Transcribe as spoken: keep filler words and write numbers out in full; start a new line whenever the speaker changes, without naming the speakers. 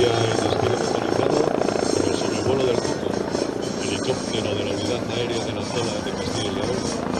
inicia el desfile motorizado con el sobrevuelo del Cuco, helicóptero de la Unidad Aérea de la Zona de Castilla y León,